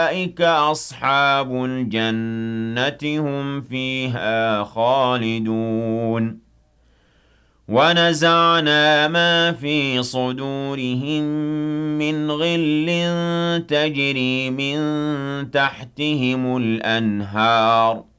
أولئك أصحاب الجنة هم فيها خالدون ونزعنا ما في صدورهم من غل تجري من تحتهم الأنهار